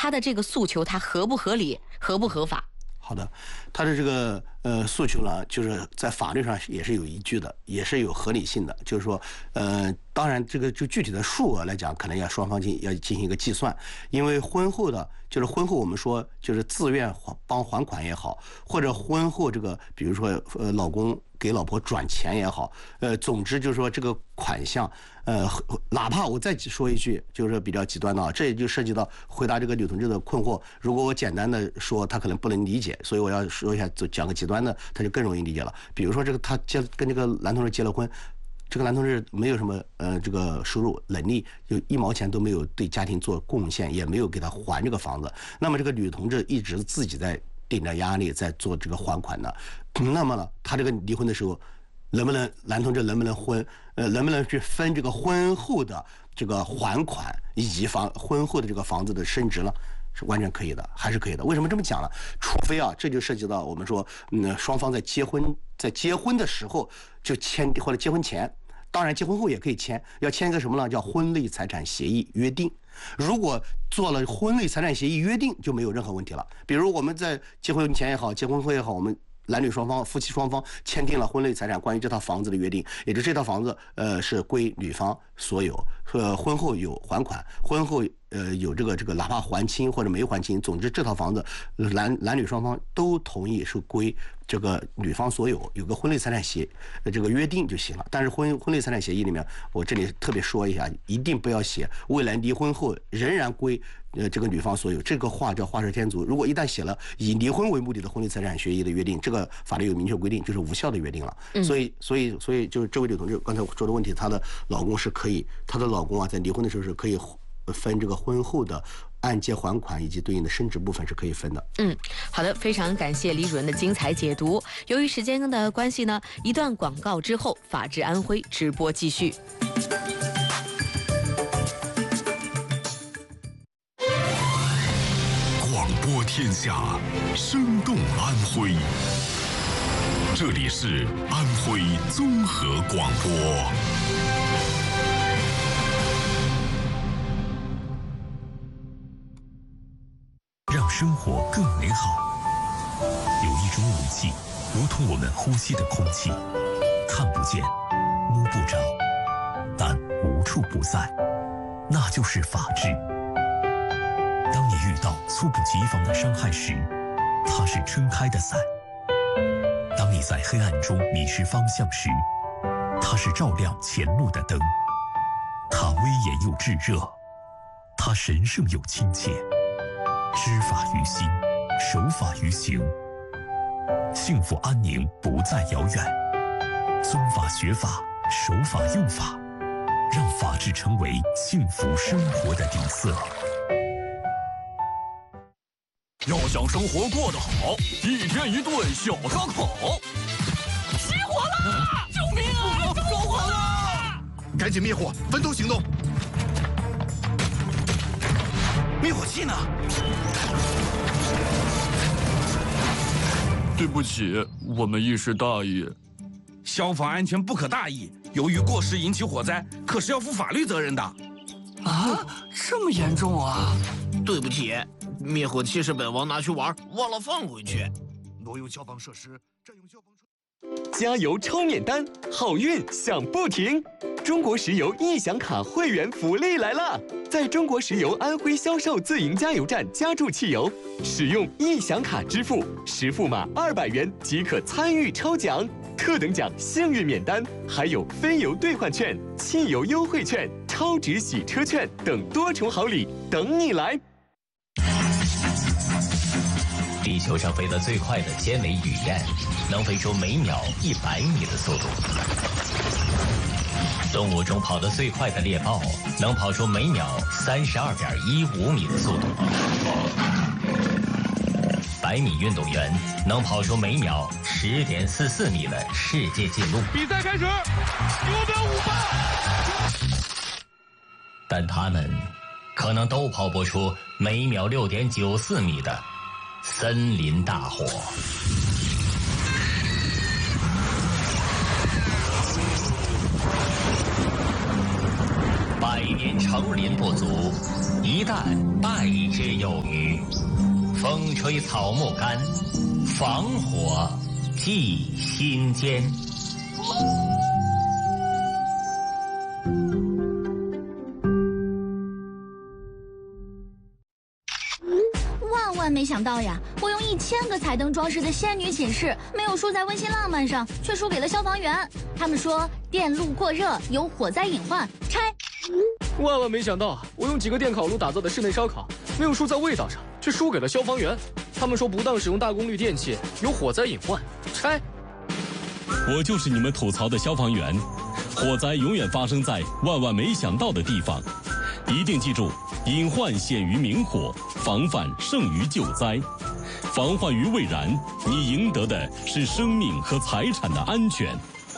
他的这个诉求，他合不合理，合不合法？ 好的，他的这个诉求呢，就是在法律上也是有依据的，也是有合理性的。就是说，当然这个就具体的数额来讲，可能要双方要进行一个计算，因为婚后的就是婚后我们说就是自愿帮还款也好，或者婚后这个比如说老公给老婆转钱也好，总之就是说这个款项，哪怕我再说一句，就是比较极端的啊，这也就涉及到回答这个女同志的困惑。如果我简单的说，她可能不能理解，所以我要说一下，讲个极端的，她就更容易理解了。比如说这个她跟这个男同志结了婚，这个男同志没有什么这个收入能力，就1毛钱都没有对家庭做贡献，也没有给他还这个房子。那么这个女同志一直自己在顶着压力在做这个还款的，那么呢，他这个离婚的时候，男同志能不能去分这个婚后的这个还款以及婚后的这个房子的升值呢？是完全可以的，还是可以的。为什么这么讲呢？除非啊，这就涉及到我们说，双方在结婚的时候就签，或者结婚前，当然结婚后也可以签，要签一个什么呢？叫婚内财产协议约定。如果做了婚内财产协议约定，就没有任何问题了。比如我们在结婚前也好，结婚后也好，我们男女双方、夫妻双方签订了婚内财产关于这套房子的约定，也就是这套房子是归女方所有，婚后有还款，婚后有这个哪怕还清或者没还清，总之这套房子男女双方都同意是归这个女方所有，有个婚内财产这个约定就行了。但是婚内财产协议里面，我这里特别说一下，一定不要写未来离婚后仍然归这个女方所有，这个话叫画蛇添足。如果一旦写了以离婚为目的的婚内财产协议的约定，这个法律有明确规定，就是无效的约定了。所以就是这位女同志刚才说的问题，她的老公啊在离婚的时候是可以分这个婚后的按揭还款以及对应的升值部分是可以分的。 好的，非常感谢李主任的精彩解读。由于时间的关系呢，一段广告之后，法治安徽直播继续。 广播天下，生动安徽。这里是安徽综合广播。让生活更美好。有一种武器，如同我们呼吸的空气，看不见，摸不着，但无处不在，那就是法治。当你遇到猝不及防的伤害时，它是撑开的伞；当你在黑暗中迷失方向时，它是照亮前路的灯。它威严又炙热，它神圣又亲切。知法于心，守法于行，幸福安宁不再遥远。遵法学法，守法用法，让法治成为幸福生活的底色。 要想生活过得好，一天一顿小烧烤。起火了！救命啊！着火了！ 赶紧灭火，分头行动。灭火器呢？ 对不起，我们一时大意。 消防安全不可大意，由于过失引起火灾，可是要负法律责任的。 啊，这么严重啊！ 对不起，灭火器是本王拿去玩，忘了放回去。挪用消防设施，占用消防车。 加油抽免单，好运响不停！中国石油易享卡会员福利来了！在中国石油安徽销售自营加油站加注汽油，使用易享卡支付，实付码200元即可参与抽奖，特等奖幸运免单，还有非油兑换券、汽油优惠券、超值洗车券等多重好礼等你来！ 地球上飞得最快的尖尾雨燕，能飞出每秒100米的速度。动物中跑得最快的猎豹，能跑出每秒32.15米的速度。100米运动员能跑出每秒10.44米的世界纪录。 比赛开始，9秒58。 但他们可能都跑不出每秒6.94米的森林大火。 百年成林不足，一旦败之有余。风吹草木干，防火祭心间。 万没想到呀，我用1000个彩灯装饰的仙女寝室，没有输在温馨浪漫上，却输给了消防员。他们说电路过热有火灾隐患，拆。 万没想到，我用几个电烤炉打造的室内烧烤，没有输在味道上，却输给了消防员。他们说不当使用大功率电器有火灾隐患，拆。 我就是你们吐槽的消防员，火灾永远发生在万没想到的地方。一定记住，隐患显于明火，防范胜于救灾。防患于未然，你赢得的是生命和财产的安全。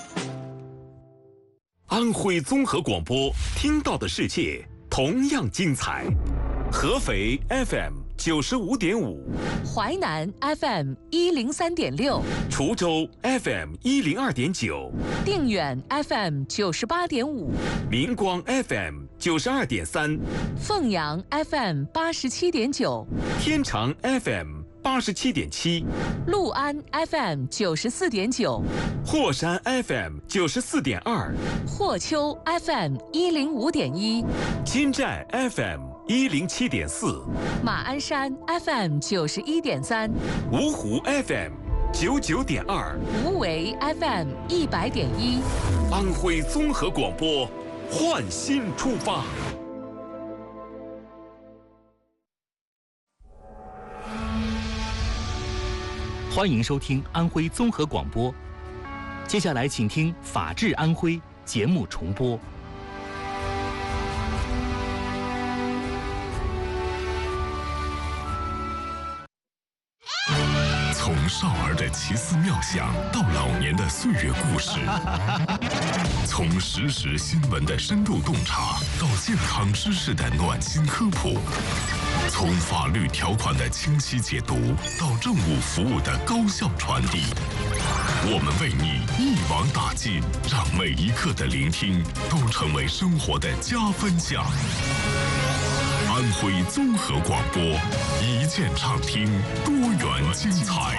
安徽综合广播，听到的世界同样精彩。合肥 FM 95.5， 淮南 FM 103.6， 滁州 FM 102.9， 定远 FM 98.5， 明光 FM 92.3， 凤阳 FM 87.9， 天长 FM 87.7， 六安 FM 94.9， 霍山 FM 94.2， 霍丘 FM 105.1， 金寨 FM 107.4， 马鞍山 FM 91.3， 芜湖 FM 99.2， 无为 FM 100.1， 安徽综合广播，焕新出发。 欢迎收听安徽综合广播，接下来请听《法治安徽》节目重播。 从少儿的奇思妙想到老年的岁月故事，从实时新闻的深度洞察到健康知识的暖心科普，从法律条款的清晰解读到政务服务的高效传递，我们为你一网打尽，让每一刻的聆听都成为生活的加分项。安徽综合广播，一键畅听，多元精彩。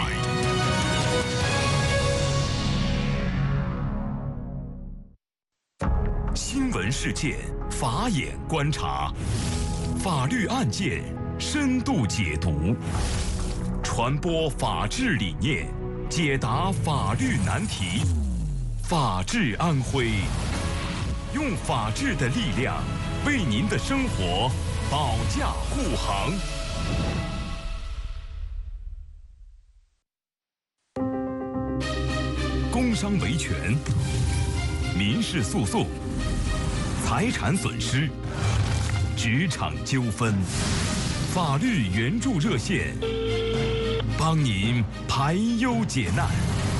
新闻事件，法眼观察，法律案件深度解读，传播法治理念，解答法律难题。法治安徽，用法治的力量为您的生活保驾护航。工伤维权、民事诉讼、财产损失、职场纠纷、法律援助热线，帮您排忧解难。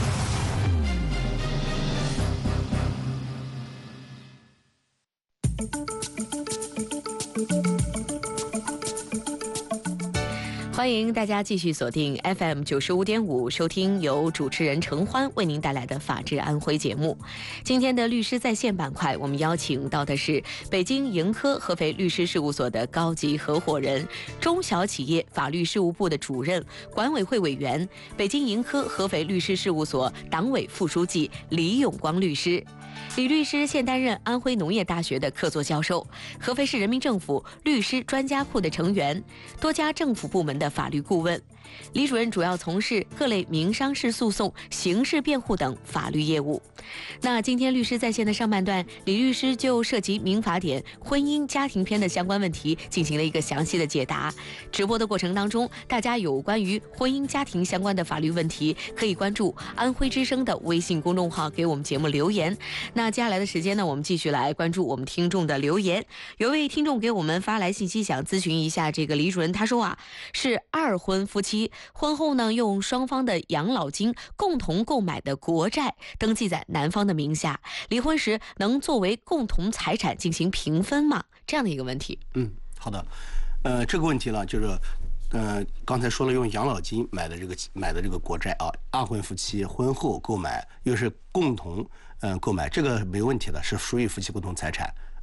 欢迎大家继续锁定 FM 95.5，收听由主持人程欢为您带来的《法治安徽》节目。今天的律师在线板块，我们邀请到的是北京盈科合肥律师事务所的高级合伙人、中小企业法律事务部的主任、管委会委员、北京盈科合肥律师事务所党委副书记李永光律师。李律师现担任安徽农业大学的客座教授，合肥市人民政府律师专家库的成员，多家政府部门的法律顾问。李主任主要从事各类民商事诉讼、刑事辩护等法律业务。那今天律师在线的上半段，李律师就涉及民法典婚姻家庭篇的相关问题进行了一个详细的解答。直播的过程当中，大家有关于婚姻家庭相关的法律问题，可以关注安徽之声的微信公众号给我们节目留言。那接下来的时间呢，我们继续来关注我们听众的留言。有位听众给我们发来信息，想咨询一下这个李主任。他说啊，是二婚夫妻婚后呢，用双方的养老金共同购买的国债登记在男方的名下，离婚时能作为共同财产进行平分吗？这样的一个问题。 好的，这个问题呢，就是刚才说了，用养老金买的这个国债啊，二婚夫妻婚后购买又是共同购买，这个没问题的，是属于夫妻共同财产。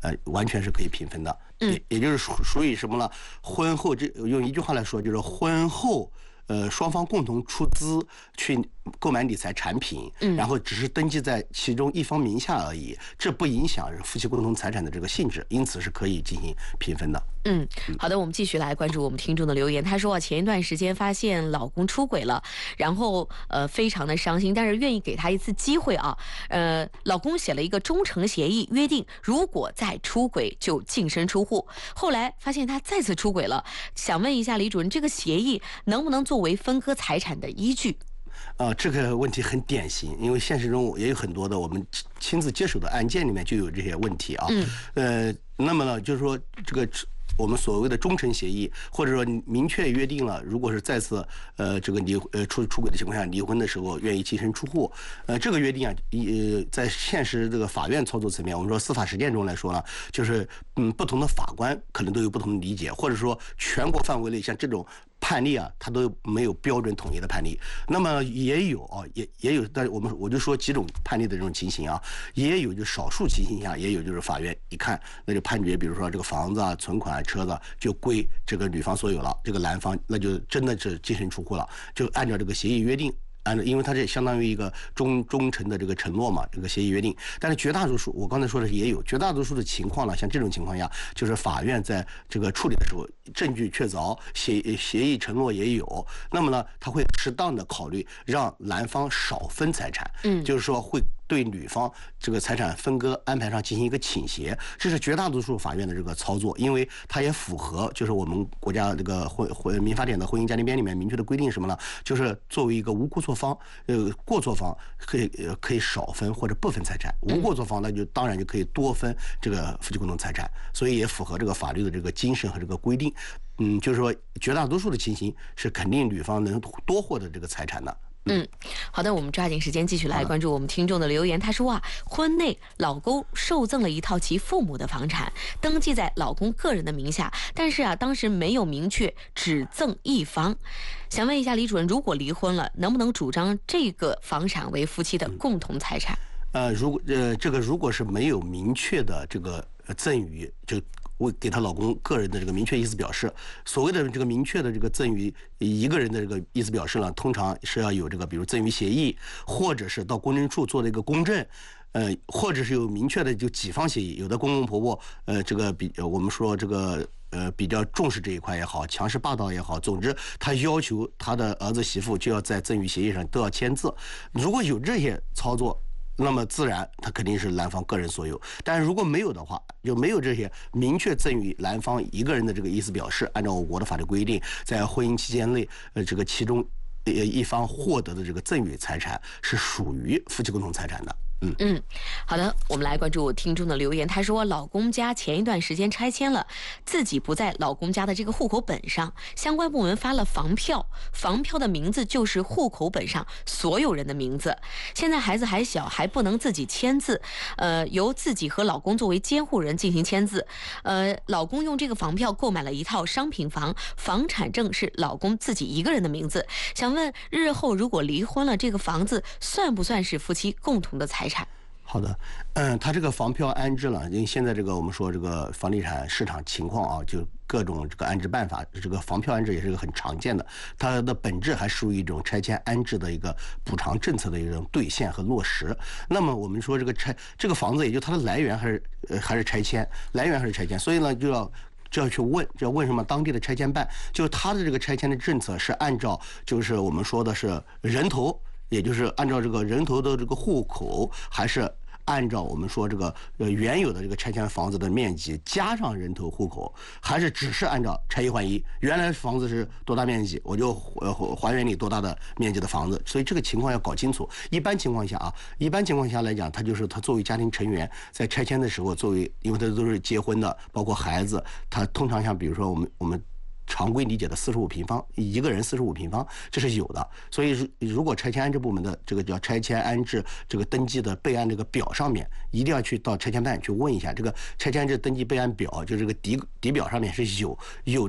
完全是可以平分的。也就是属于什么呢？婚后用一句话来说，就是婚后。双方共同出资去购买理财产品，然后只是登记在其中一方名下而已，这不影响夫妻共同财产的这个性质，因此是可以进行平分的。 好的，我们继续来关注我们听众的留言。他说前一段时间发现老公出轨了，然后非常的伤心，但是愿意给他一次机会啊。老公写了一个忠诚协议，约定如果再出轨就净身出户。后来发现他再次出轨了，想问一下李主任，这个协议能不能作为分割财产的依据？ 这个问题很典型，因为现实中也有很多的我们亲自接手的案件里面就有这些问题啊。那么呢，就是说这个。我们所谓的忠诚协议，或者说明确约定了，如果是再次这个出轨的情况下，离婚的时候愿意净身出户，这个约定啊，在现实这个法院操作层面，我们说司法实践中来说呢，就是不同的法官可能都有不同的理解，或者说全国范围内像这种判例啊，它都没有标准统一的判例。那么也有啊，也有，但是我就说几种判例的这种情形啊，也有就少数情形下，也有就是法院一看那就判决，比如说这个房子啊、存款、车子就归这个女方所有了，这个男方那就真的是净身出户了，就按照这个协议约定。因为它这相当于一个忠诚的这个承诺嘛，这个协议约定。但是绝大多数，我刚才说的是也有绝大多数的情况呢，像这种情况下，就是法院在这个处理的时候，证据确凿，协议承诺也有，那么呢，他会适当的考虑让男方少分财产，就是说会对女方这个财产分割安排上进行一个倾斜，这是绝大多数法院的这个操作，因为它也符合就是我们国家这个民法典的婚姻家庭编里面明确的规定什么呢？就是作为一个无过错方，过错方可以少分或者不分财产，无过错方那就当然就可以多分这个夫妻共同财产，所以也符合这个法律的这个精神和这个规定。就是说绝大多数的情形是肯定女方能多获得这个财产的。 好的，我们抓紧时间继续来关注我们听众的留言。他说婚内老公受赠了一套其父母的房产，登记在老公个人的名下，但是当时没有明确只赠一房。想问一下李主任，如果离婚了，能不能主张这个房产为夫妻的共同财产？ 如果是没有明确的这个赠与，就给她老公个人的这个明确意思表示，所谓的这个明确的这个赠与一个人的这个意思表示呢，通常是要有这个比如赠与协议，或者是到公证处做的一个公证，或者是有明确的就几方协议。有的公公婆婆这个我们说这个比较重视这一块也好，强势霸道也好，总之他要求他的儿子媳妇就要在赠与协议上都要签字。如果有这些操作，那么自然他肯定是男方个人所有，但是如果没有的话，就没有这些明确赠与男方一个人的这个意思表示，按照我国的法律规定，在婚姻期间内，这个其中一方获得的这个赠与财产是属于夫妻共同财产的。 好的，我们来关注听众的留言。他说老公家前一段时间拆迁了，自己不在老公家的这个户口本上，相关部门发了房票，房票的名字就是户口本上所有人的名字。现在孩子还小，还不能自己签字，由自己和老公作为监护人进行签字。老公用这个房票购买了一套商品房，房产证是老公自己一个人的名字。想问日后如果离婚了，这个房子算不算是夫妻共同的财产？ 好的，他这个房票安置了，因为现在这个我们说这个房地产市场情况啊，就各种这个安置办法，这个房票安置也是个很常见的，它的本质还属于一种拆迁安置的一个补偿政策的一种兑现和落实。那么我们说这个房子，也就它的来源还是拆迁，来源还是拆迁，所以呢就要去问什么当地的拆迁办，就是他的这个拆迁的政策是按照就是我们说的是人头。也就是按照这个人头的这个户口，还是按照我们说这个原有的这个拆迁房子的面积加上人头户口，还是只是按照拆一换一？原来房子是多大面积，我就还原你多大的面积的房子。所以这个情况要搞清楚。一般情况下来讲，他作为家庭成员在拆迁的时候，因为他都是结婚的，包括孩子，他通常像比如说我们常规理解的45平方，一个人45平方，这是有的。所以如果拆迁安置部门的这个叫拆迁安置这个登记的备案这个表上面，一定要去到拆迁办去问一下，这个拆迁安置登记备案表，就这个底表上面是有这个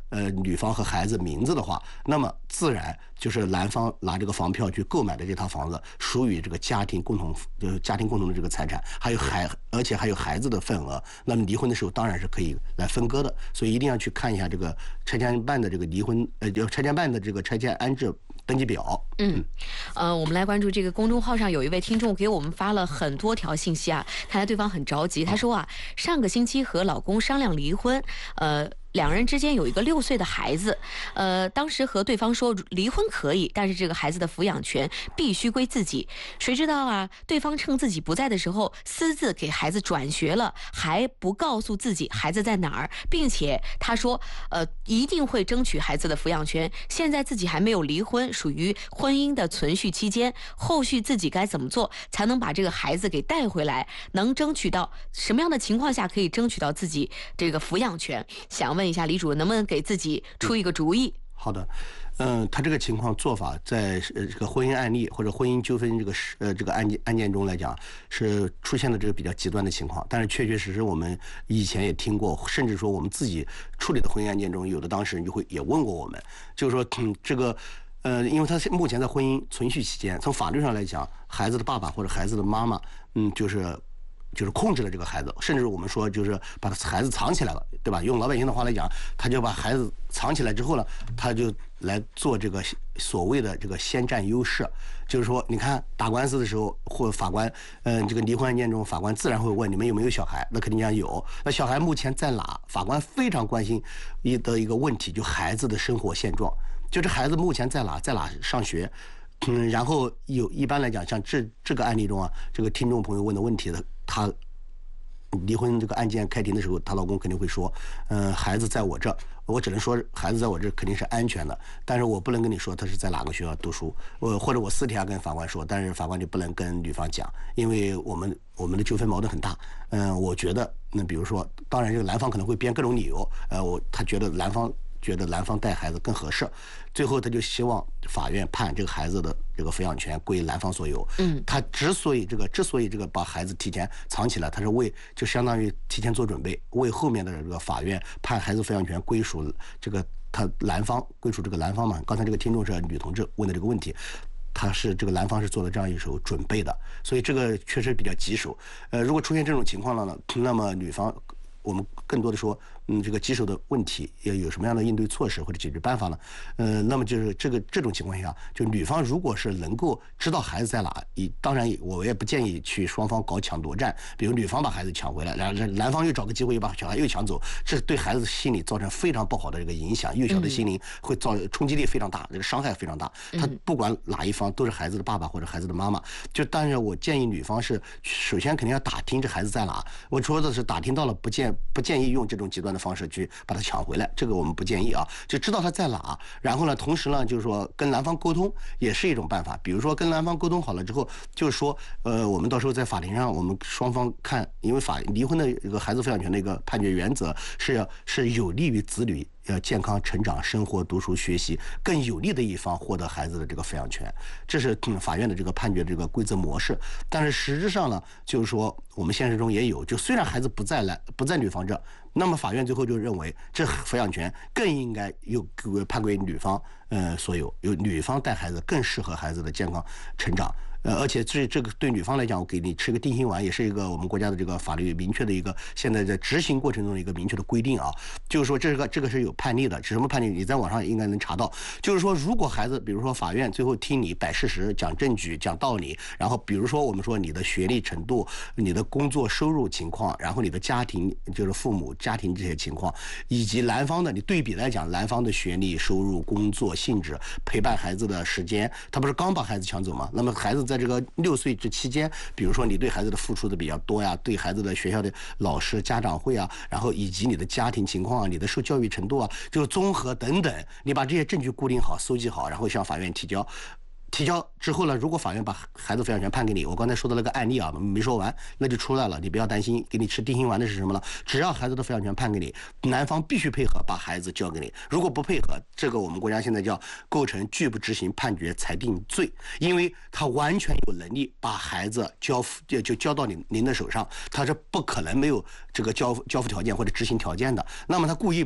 女方和孩子名字的话，那么自然就是男方拿这个房票去购买的这套房子属于这个家庭共同的这个财产，而且还有孩子的份额，那么离婚的时候当然是可以来分割的，所以一定要去看一下这个拆迁办的这个拆迁办的这个拆迁安置登记表。 我们来关注这个公众号上有一位听众给我们发了很多条信息啊，看来对方很着急。他说啊，上个星期和老公商量离婚，两人之间有一个6岁的孩子，当时和对方说离婚可以，但是这个孩子的抚养权必须归自己。谁知道啊，对方趁自己不在的时候私自给孩子转学了，还不告诉自己孩子在哪儿，并且他说一定会争取孩子的抚养权。现在自己还没有离婚，属于婚姻的存续期间，后续自己该怎么做才能把这个孩子给带回来，能争取到什么样的情况下可以争取到自己这个抚养权？想问一下李主任，能不能给自己出一个主意？ 好的，他这个情况做法在这个婚姻案例或者婚姻纠纷这个案件中来讲，是出现了这个比较极端的情况，但是确确实实我们以前也听过，甚至说我们自己处理的婚姻案件中，有的当事人也问过我们，就是说这个因为他目前在婚姻存续期间，从法律上来讲，孩子的爸爸或者孩子的妈妈，就是控制了这个孩子，甚至我们说就是把孩子藏起来了，对吧？用老百姓的话来讲，他就把孩子藏起来之后呢，他就来做这个所谓的这个先占优势，就是说，你看打官司的时候，或法官，这个离婚案件中，法官自然会问你们有没有小孩，那肯定讲有。那小孩目前在哪？法官非常关心的一个问题，就孩子的生活现状，就这孩子目前在哪上学。然后一般来讲，像这个案例中啊，这个听众朋友问的问题的，他离婚这个案件开庭的时候，她老公肯定会说，孩子在我这，我只能说孩子在我这肯定是安全的，但是我不能跟你说他是在哪个学校读书，或者我私底下跟法官说，但是法官就不能跟女方讲，因为我们的纠纷矛盾很大。我觉得，那比如说，当然这个男方可能会编各种理由，他觉得男方带孩子更合适，最后他就希望法院判这个孩子的这个抚养权归男方所有。他之所以这个把孩子提前藏起来，他是就相当于提前做准备，为后面的这个法院判孩子抚养权归属这个归属这个男方嘛。刚才这个听众是女同志问的这个问题。他是这个男方是做了这样一手准备的，所以这个确实比较棘手。如果出现这种情况了呢，那么女方我们更多的说，这个棘手的问题要有什么样的应对措施或者解决办法呢？那么就是这种情况下，就女方如果是能够知道孩子在哪，当然我也不建议去双方搞抢夺战，比如女方把孩子抢回来，然后男方又找个机会又把小孩又抢走，这对孩子心理造成非常不好的这个影响，幼小的心灵会冲击力非常大，这个伤害非常大。他不管哪一方都是孩子的爸爸或者孩子的妈妈，但是我建议女方是首先肯定要打听这孩子在哪，我说的是打听到了不建议用这种极端的方式去把他抢回来，这个我们不建议啊，就知道他在哪，然后呢，同时呢，就是说跟男方沟通也是一种办法，比如说跟男方沟通好了之后，就是说，我们到时候在法庭上，我们双方看，因为离婚的一个孩子抚养权的一个判决原则是有利于子女健康成长、生活、读书、学习更有利的一方获得孩子的这个抚养权，这是法院的这个判决这个规则模式。但是实质上呢，就是说我们现实中也有，就虽然孩子不在女方这，那么法院最后就认为这抚养权更应该判归女方所有，由女方带孩子更适合孩子的健康成长。而且这个对女方来讲，我给你吃个定心丸，也是一个我们国家的这个法律明确的一个现在在执行过程中的一个明确的规定啊，就是说这个是有判例的，什么判例？你在网上应该能查到。就是说，如果孩子，比如说法院最后听你摆事实、讲证据、讲道理，然后比如说我们说你的学历程度、你的工作收入情况，然后你的家庭就是父母家庭这些情况，以及男方的你对比来讲，男方的学历、收入、工作性质、陪伴孩子的时间，他不是刚把孩子抢走吗？那么孩子在这个6岁这期间，比如说你对孩子的付出的比较多呀，对孩子的学校的老师、家长会啊，然后以及你的家庭情况啊，你的受教育程度啊，就综合等等，你把这些证据固定好、搜集好，然后向法院提交。提交之后呢，如果法院把孩子抚养权判给你，我刚才说的那个案例啊没说完，那就出来了，你不要担心，给你吃定心丸的是什么呢？只要孩子的抚养权判给你，男方必须配合把孩子交给你，如果不配合，这个我们国家现在叫构成拒不执行判决裁定罪，因为他完全有能力把孩子交到您的手上，他是不可能没有这个交付条件或者执行条件的，那么他故意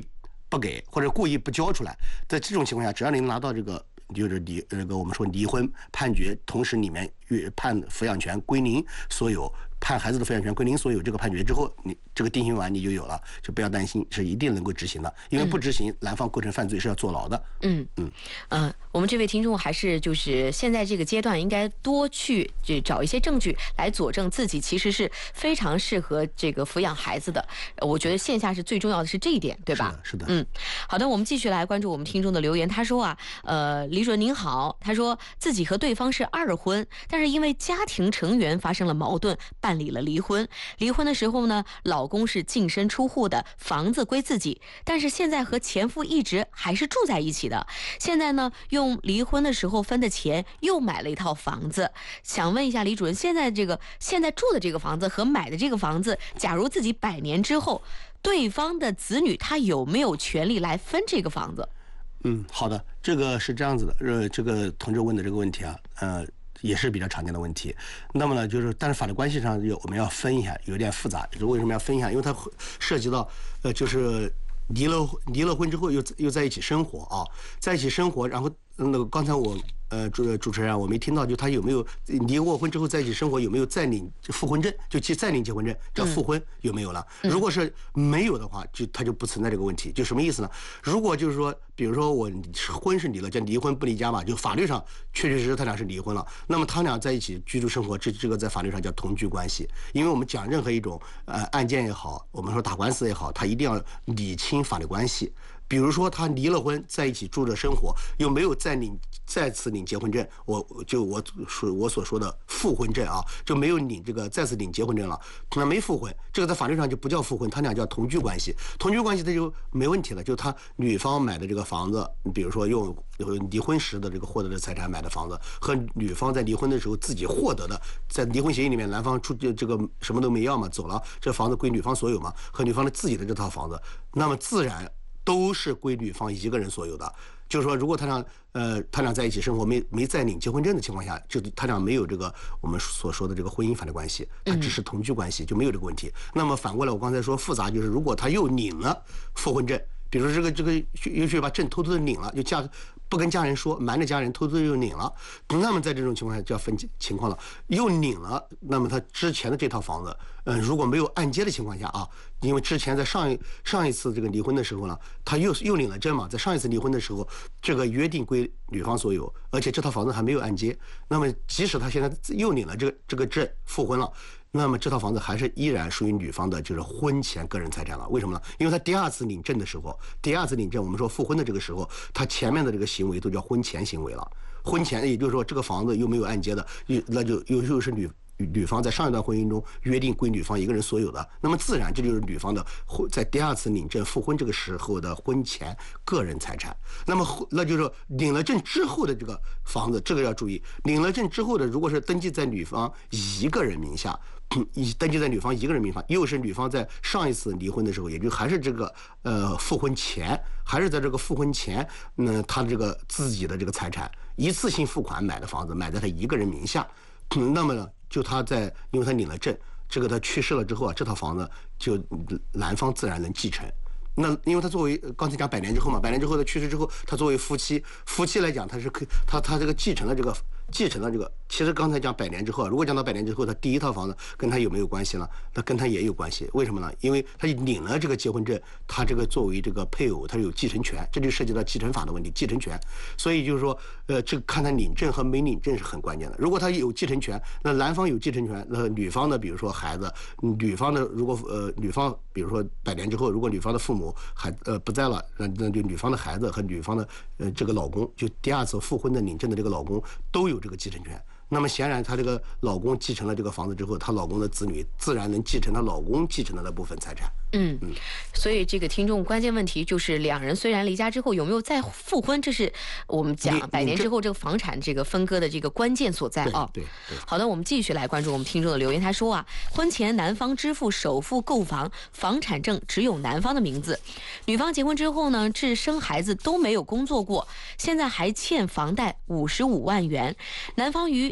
不给，或者故意不交出来，在这种情况下，只要你拿到这个就是我们说离婚判决，同时里面判抚养权归您所有，判孩子的抚养权归您所有，这个判决之后，你这个定心丸你就有了，就不要担心，是一定能够执行的，因为不执行，男方构成犯罪是要坐牢的。 我们这位听众还是就是现在这个阶段应该多去找一些证据来佐证自己其实是非常适合这个抚养孩子的。我觉得线下是最重要的是这一点，对吧？ 是的。 好的，我们继续来关注我们听众的留言。他说李主任您好，他说自己和对方是2婚，但是因为家庭成员发生了矛盾，办理了离婚。离婚的时候呢，老公是净身出户的，房子归自己，但是现在和前夫一直还是住在一起的。现在呢，用离婚的时候分的钱又买了一套房子。想问一下李主任，现在住的这个房子和买的这个房子，假如自己100年之后，对方的子女他有没有权利来分这个房子？ 好的，这个是这样子的，这个同志问的这个问题啊，也是比较常见的问题。那么呢，但是法律关系上我们要分一下，有点复杂。就是为什么要分一下？因为它涉及到就是离了婚之后又在一起生活啊，在一起生活，然后那个刚才我主持人我没听到，就他有没有离过婚之后在一起生活有没有再领复婚证，就再领结婚证叫复婚有没有了？如果是没有的话，他就不存在这个问题。就什么意思呢？如果就是说，比如说我婚是离了，叫离婚不离家嘛，就法律上确确实实他俩是离婚了，那么他俩在一起居住生活，这个在法律上叫同居关系。因为我们讲任何一种案件也好，我们说打官司也好，他一定要理清法律关系。比如说他离了婚，在一起住着生活，又没有再次领结婚证，我所说的复婚证啊，就没有领这个再次领结婚证了，那没复婚，这个在法律上就不叫复婚，他俩叫同居关系。同居关系它就没问题了，就他女方买的这个房子，比如说用离婚时的这个获得的财产买的房子，和女方在离婚的时候自己获得的，在离婚协议里面男方出这个什么都没要嘛，走了，这房子归女方所有嘛，和女方的自己的这套房子，那么自然都是归女方一个人所有的。就是说，如果他俩在一起生活没再领结婚证的情况下，就他俩没有这个我们所说的这个婚姻法律关系，他只是同居关系，就没有这个问题。那么反过来，我刚才说复杂，就是如果他又领了复婚证，比如说这个又去把证偷偷的领了，就不跟家人说，瞒着家人偷偷又领了，那么在这种情况下就要分情况了。又领了，那么他之前的这套房子，如果没有按揭的情况下啊，因为之前在上一次这个离婚的时候呢，他又领了证嘛，在上一次离婚的时候，这个约定归女方所有，而且这套房子还没有按揭，那么即使他现在又领了这个证复婚了，那么这套房子还是依然属于女方的，就是婚前个人财产了。为什么呢？因为他第2次领证的时候，我们说复婚的这个时候，他前面的这个行为都叫婚前行为了。婚前也就是说，这个房子又没有按揭的，那就又是女方在上一段婚姻中约定归女方一个人所有的，那么自然这就是女方的在第2次领证复婚这个时候的婚前个人财产。那就是说领了证之后的这个房子，这个要注意，领了证之后的，如果是登记在女方一个人名下，又是女方在上一次离婚的时候，也就还是这个复婚前，还是在这个复婚前，他这个自己的这个财产一次性付款买的房子，买在他一个人名下，那么呢，就因为他领了证，这个他去世了之后啊，这套房子就男方自然能继承。那因为他作为刚才讲100年之后嘛，100年之后他去世之后，他作为夫妻来讲，他是可以他这个继承了这个，其实刚才讲100年之后，如果讲到100年之后，他第一套房子跟他有没有关系呢？那跟他也有关系。为什么呢？因为他领了这个结婚证，他这个作为这个配偶，他有继承权，这就涉及到继承法的问题，继承权。所以就是说，这个看他领证和没领证是很关键的。如果他有继承权，那男方有继承权，那女方的比如说孩子，女方的如果女方比如说100年之后，如果女方的父母不在了，那就女方的孩子和女方的这个老公，就第2次复婚的领证的这个老公都有这个继承权。那么显然，她这个老公继承了这个房子之后，她老公的子女自然能继承她老公继承的那部分财产。 所以这个听众关键问题就是，2人虽然离家之后有没有再复婚，这是我们讲100年之后这个房产这个分割的这个关键所在啊。 对。 好的，我们继续来关注我们听众的留言。他说啊，婚前男方支付首付购房，房产证只有男方的名字，女方结婚之后呢，至生孩子都没有工作过，现在还欠房贷55万元，男方与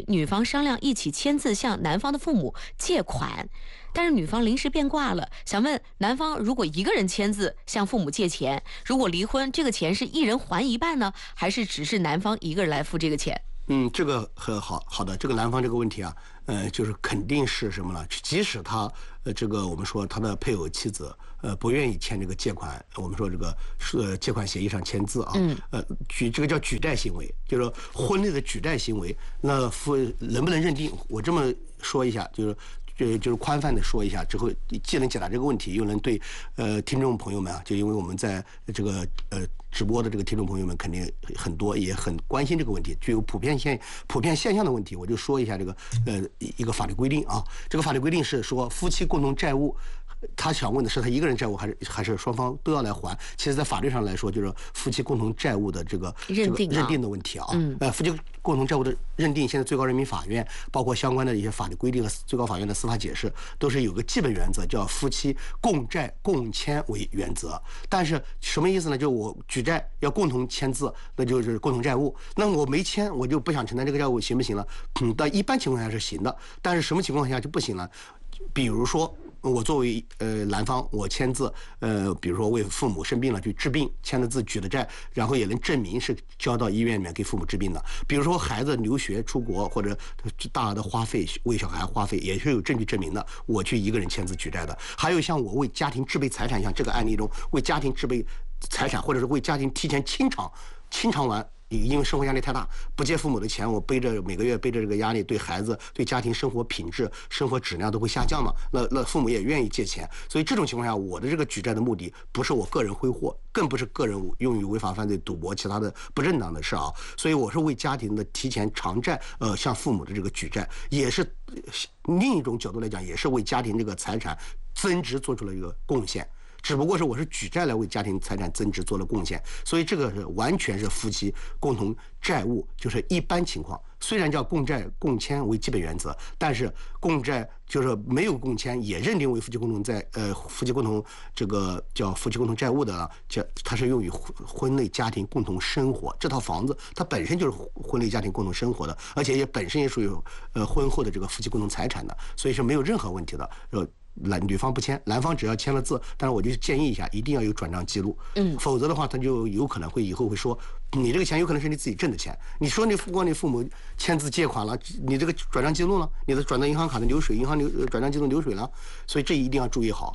女方商量一起签字向男方的父母借款，但是女方临时变卦了，想问男方，如果一个人签字向父母借钱，如果离婚，这个钱是一人还一半呢，还是只是男方一个人来付这个钱？ 这个很好的，这个男方这个问题啊，就是肯定是什么呢？即使他这个我们说他的配偶妻子不愿意签这个借款，我们说这个借款协议上签字啊，这个叫举债行为，就是说婚内的举债行为，那能不能认定？我这么说一下，就是宽泛的说一下之后，既能解答这个问题，又能对听众朋友们啊，就因为我们在这个直播的这个听众朋友们肯定很多，也很关心这个问题，具有普遍现象的问题，我就说一下这个一个法律规定啊。这个法律规定是说，夫妻共同债务，他想问的是他一个人债务还是双方都要来还？其实，在法律上来说，就是夫妻共同债务的这个认定的问题啊。夫妻共同债务的认定，现在最高人民法院包括相关的一些法律规定和最高法院的司法解释，都是有个基本原则，叫夫妻共债共签为原则。但是什么意思呢？就我举债要共同签字，那就是共同债务。那我没签，我就不想承担这个债务，行不行了？但一般情况下是行的，但是什么情况下就不行了？比如说，我作为男方，我签字，比如说为父母生病了去治病，签的字举的债，然后也能证明是交到医院里面给父母治病的。比如说孩子留学出国或者大额的花费为小孩花费，也是有证据证明的，我去一个人签字举债的。还有像我为家庭置备财产，像这个案例中为家庭置备财产，或者是为家庭提前清偿完。因为生活压力太大，不借父母的钱，我每个月背着这个压力，对孩子、对家庭生活品质、生活质量都会下降嘛。那父母也愿意借钱，所以这种情况下，我的这个举债的目的不是我个人挥霍，更不是个人用于违法犯罪、赌博其他的不正当的事啊。所以我是为家庭的提前偿债，向父母的这个举债，也是另一种角度来讲，也是为家庭这个财产增值做出了一个贡献。只不过是我是举债来为家庭财产增值做了贡献，所以这个是完全是夫妻共同债务，就是一般情况。虽然叫共债共签为基本原则，但是共债就是没有共签也认定为夫妻共同这个叫夫妻共同债务的，它是用于婚内家庭共同生活。这套房子它本身就是婚内家庭共同生活的，而且本身也属于婚后的这个夫妻共同财产的，所以是没有任何问题的。女方不签，男方只要签了字，但是我就建议一下，一定要有转账记录，否则的话，他就有可能会以后会说，你这个钱有可能是你自己挣的钱，你说你光你父母签字借款了，你这个转账记录呢，你的转到银行卡的流水，转账记录流水了，所以这一定要注意好。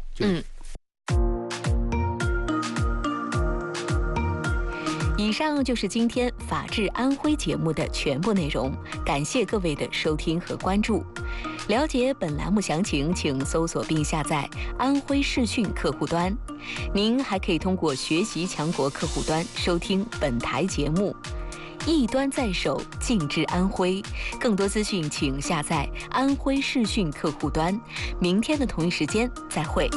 以上就是今天法治安徽节目的全部内容，感谢各位的收听和关注。了解本栏目详情，请搜索并下载安徽视讯客户端。您还可以通过学习强国客户端收听本台节目。一端在手，尽致安徽。更多资讯请下载安徽视讯客户端。明天的同一时间再会。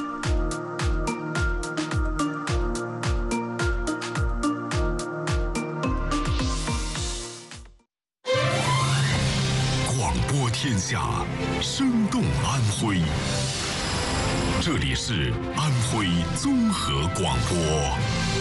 天下，生动安徽。这里是安徽综合广播。